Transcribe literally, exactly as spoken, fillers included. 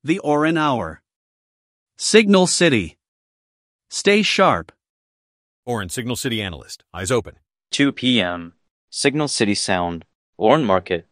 the Orin Hour. Signal City. Stay sharp. Orin Signal City Analyst. Eyes open. two p m Signal City Sound, Orin Market,